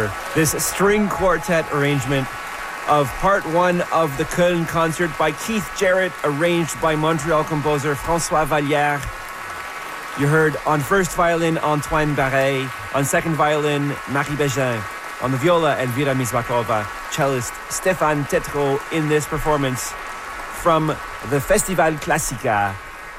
hear this string quartet arrangement of part one of the Köln concert by Keith Jarrett, arranged by Montreal composer François Vallière. You heard on first violin Antoine Barret, on second violin Marie Bégin, on the viola Elvira Mizbakova, cellist Stéphane Tétrault in this performance from the Festival Classica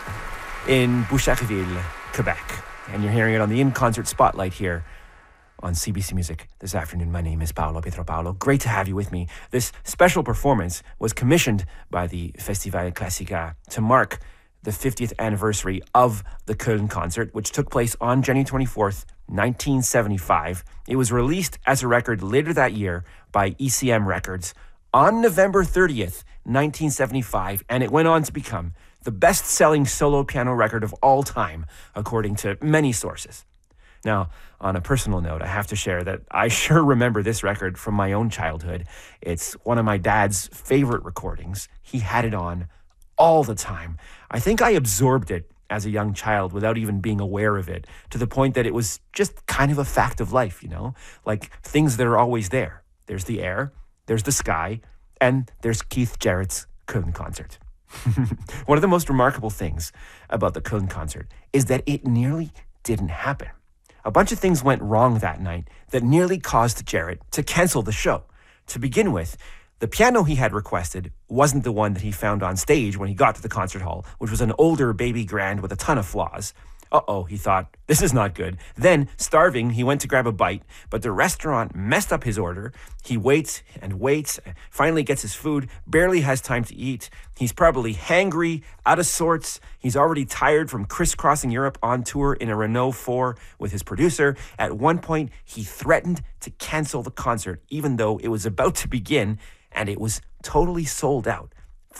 in Boucherville, Quebec. And you're hearing it on the In-Concert Spotlight here on CBC Music this afternoon. My name is Paolo Pietropaulo. Great to have you with me. This special performance was commissioned by the Festival Classica to mark the 50th anniversary of the Köln concert, which took place on January 24th, 1975. It was released as a record later that year by ECM Records on November 30th, 1975, and it went on to become the best-selling solo piano record of all time, according to many sources. Now, on a personal note, I have to share that I sure remember this record from my own childhood. It's one of my dad's favorite recordings. He had it on all the time. I think I absorbed it as a young child without even being aware of it, to the point that it was just kind of a fact of life, you know? Like things that are always there. There's the air, there's the sky, and there's Keith Jarrett's Köln concert. One of the most remarkable things about the Köln concert is that it nearly didn't happen. A bunch of things went wrong that night that nearly caused Jarrett to cancel the show. To begin with, the piano he had requested wasn't the one that he found on stage when he got to the concert hall, which was an older baby grand with a ton of flaws. Uh-oh, he thought, this is not good. Then, starving, he went to grab a bite, but the restaurant messed up his order. He waits and waits, finally gets his food, barely has time to eat. He's probably hangry, out of sorts. He's already tired from crisscrossing Europe on tour in a Renault 4 with his producer. At one point, he threatened to cancel the concert, even though it was about to begin, and it was totally sold out.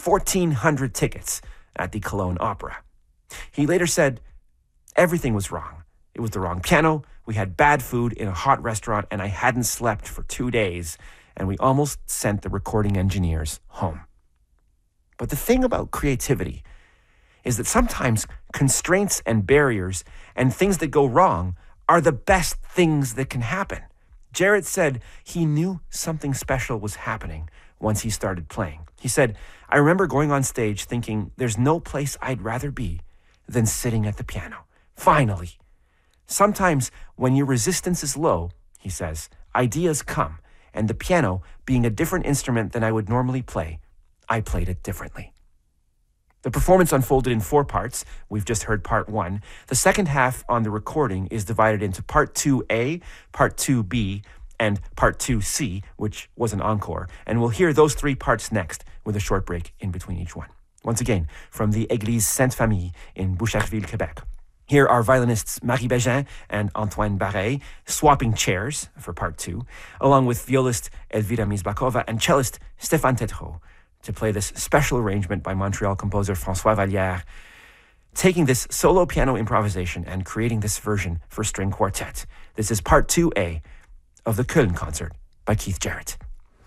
1,400 tickets at the Cologne Opera. He later said, everything was wrong. It was the wrong piano, we had bad food in a hot restaurant, and I hadn't slept for 2 days, and we almost sent the recording engineers home. But the thing about creativity is that sometimes constraints and barriers and things that go wrong are the best things that can happen. Jarrett said he knew something special was happening once he started playing. He said, I remember going on stage thinking there's no place I'd rather be than sitting at the piano. Finally. Sometimes when your resistance is low, he says, ideas come, and the piano, being a different instrument than I would normally play, I played it differently. The performance unfolded in 4 parts. We've just heard part 1. The second half on the recording is divided into part 2A, part 2B, and part 2C, which was an encore. And we'll hear those 3 parts next with a short break in between each one. Once again, from the Église Sainte-Famille in Boucherville, Quebec. Here are violinists Marie Bégin and Antoine Barret swapping chairs for part 2, along with violist Elvira Mizbakova and cellist Stéphane Tétrault, to play this special arrangement by Montreal composer François Vallière, taking this solo piano improvisation and creating this version for string quartet. This is part 2A of the Köln concert by Keith Jarrett.